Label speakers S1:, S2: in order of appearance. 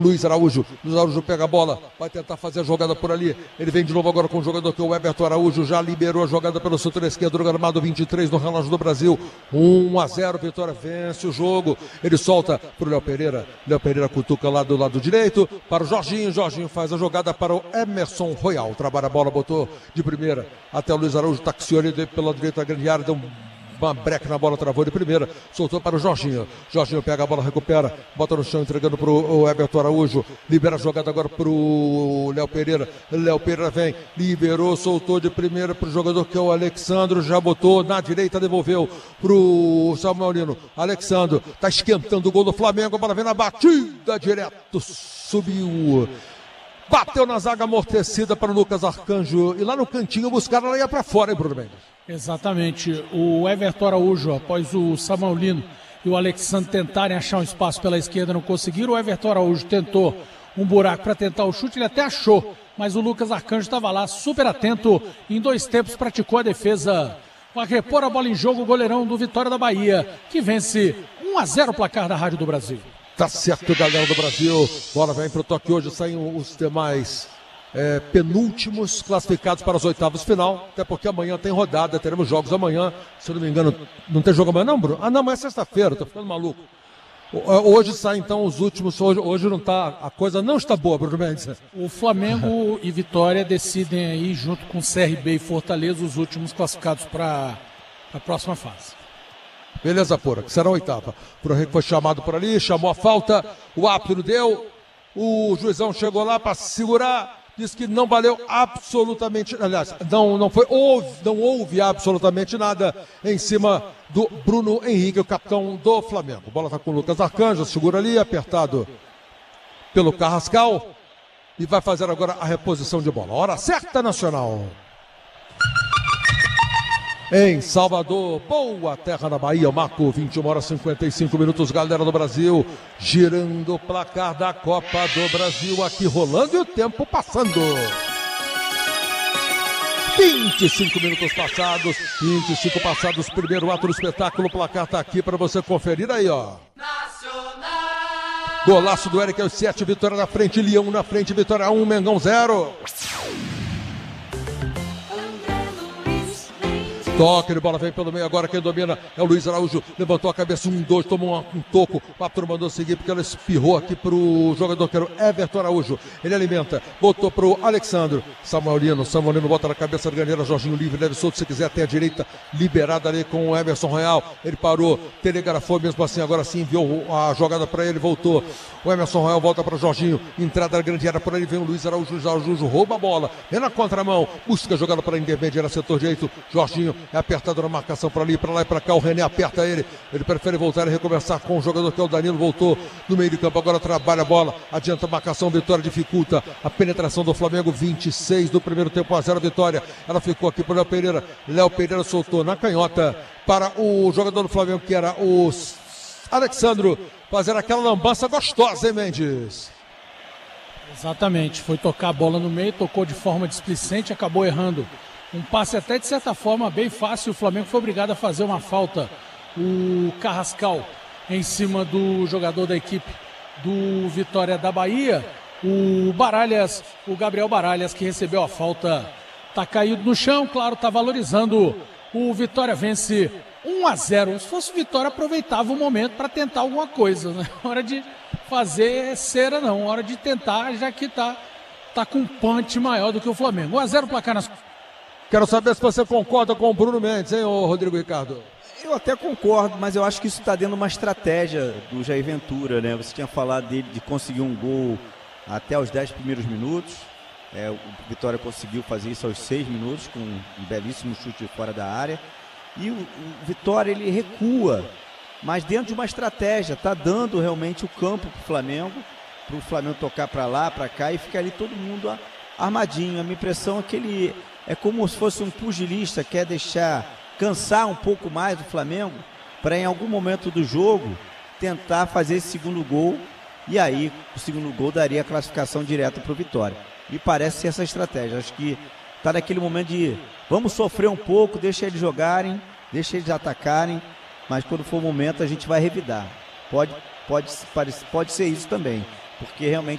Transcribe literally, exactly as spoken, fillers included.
S1: Luiz Araújo, Luiz Araújo pega a bola, vai tentar fazer a jogada por ali, ele vem de novo agora com o jogador que é o Everton Araújo, já liberou a jogada pelo setor esquerdo do gramado, vinte e três no relógio do Brasil, um a zero, Vitória vence o jogo, ele solta para o Léo Pereira, Léo Pereira cutuca lá do lado direito, para o Jorginho, Jorginho faz a jogada para o Emerson Royal, trabalha a bola, botou de primeira até o Luiz Araújo, taxiou ele pela direita da grande área, deu um uma breca na bola, travou de primeira, soltou para o Jorginho. Jorginho pega a bola, recupera, bota no chão, entregando para o Everton Araújo. Libera a jogada agora para o Léo Pereira. Léo Pereira vem, liberou, soltou de primeira para o jogador que é o Alexandro. Já botou na direita, devolveu para o Samuel Lino. Alexandro está esquentando o gol do Flamengo. A bola vem na batida, direto, subiu. Bateu na zaga amortecida para o Lucas Arcanjo. E lá no cantinho buscaram, ela ia para fora, hein, Bruno Mendes?
S2: Exatamente. O Everton Araújo, após o Samuel Lino e o Alexandre tentarem achar um espaço pela esquerda, não conseguiram. O Everton Araújo tentou um buraco para tentar o chute, ele até achou, mas o Lucas Arcanjo estava lá, super atento. Em dois tempos praticou a defesa. Vai repor a bola em jogo o goleirão do Vitória da Bahia, que vence um a zero o placar da Rádio do Brasil.
S1: Tá certo, galera do Brasil. Bola vem pro toque hoje, saem os demais é, penúltimos classificados para as oitavas de final, até porque amanhã tem rodada, teremos jogos amanhã, se eu não me engano, não tem jogo amanhã não, Bruno? Ah não, mas é sexta-feira, tô ficando maluco. Hoje saem então os últimos, hoje, hoje não tá, a coisa não está boa, Bruno Mendes.
S2: O Flamengo e Vitória decidem aí, junto com C R B e Fortaleza, os últimos classificados para a próxima fase.
S1: Beleza, porra, que será a oitava. Por aí foi chamado por ali, chamou a falta, o árbitro deu, o juizão chegou lá para segurar, disse que não valeu absolutamente, aliás, não, não foi, houve, não houve absolutamente nada em cima do Bruno Henrique, o capitão do Flamengo. A bola está com o Lucas Arcanjo, segura ali, apertado pelo Carrascal, e vai fazer agora a reposição de bola. Hora certa, Nacional. Em Salvador, boa terra na Bahia, Marco, vinte e uma horas e cinquenta e cinco minutos, galera do Brasil, girando o placar da Copa do Brasil, aqui rolando e o tempo passando. vinte e cinco minutos passados, vinte e cinco passados, primeiro ato do espetáculo, o placar tá aqui para você conferir aí, ó. Nacional! Golaço do Eric aos sete, Vitória na frente, Leão na frente, Vitória um, Mengão zero. Toque de bola, vem pelo meio agora, quem domina é o Luiz Araújo, levantou a cabeça, um, dois, tomou um, um toco, o árbitro mandou seguir porque ela espirrou aqui pro jogador que era o Everton Araújo, ele alimenta, botou pro Alexandro, Samuel Lino, Samuel Lino bota na cabeça da Ganeira, Jorginho livre, leve solto se quiser, até a direita, liberada ali com o Emerson Royal, ele parou, telegrafou mesmo assim, agora sim enviou a jogada para ele, voltou, o Emerson Royal volta para Jorginho, entrada da grande área, por ali vem o Luiz Araújo, Luiz Araújo rouba a bola, vem na contramão, busca a jogada para a intermediária, setor direito, Jorginho, é apertado na marcação para ali, para lá e para cá, o René aperta ele, ele prefere voltar e recomeçar com o jogador que é o Danilo, voltou no meio de campo, agora trabalha a bola, adianta a marcação, Vitória dificulta a penetração do Flamengo, vinte e seis do primeiro tempo, a zero Vitória, ela ficou aqui para o Léo Pereira, Léo Pereira soltou na canhota para o jogador do Flamengo que era o Alexandro, fazer aquela lambança gostosa, hein, Mendes?
S2: Exatamente, foi tocar a bola no meio, tocou de forma displicente, acabou errando um passe até de certa forma bem fácil, o Flamengo foi obrigado a fazer uma falta, o Carrascal em cima do jogador da equipe do Vitória da Bahia, o Baralhas, o Gabriel Baralhas que recebeu a falta, tá caído no chão, claro, tá valorizando, o Vitória vence um a zero, se fosse o Vitória aproveitava o momento para tentar alguma coisa, né? Hora de fazer cera não, hora de tentar, já que tá, tá com um punch maior do que o Flamengo, um a zero placar nas...
S1: Quero saber se você concorda com o Bruno Mendes, hein, ô Rodrigo Ricardo?
S3: Eu até concordo, mas eu acho que isso está dentro de uma estratégia do Jair Ventura, né? Você tinha falado dele de conseguir um gol até os dez primeiros minutos. É, o Vitória conseguiu fazer isso aos seis minutos, com um belíssimo chute fora da área. E o, o Vitória, ele recua, mas dentro de uma estratégia. Está dando realmente o campo para o Flamengo, para o Flamengo tocar para lá, para cá e ficar ali todo mundo armadinho. A minha impressão é que ele... É como se fosse um pugilista, quer deixar cansar um pouco mais do Flamengo para em algum momento do jogo tentar fazer esse segundo gol e aí o segundo gol daria a classificação direta para o Vitória. E parece ser essa estratégia. Acho que está naquele momento de vamos sofrer um pouco, deixa eles jogarem, deixa eles atacarem, mas quando for o momento a gente vai revidar. Pode, pode, pode, pode ser isso também, porque realmente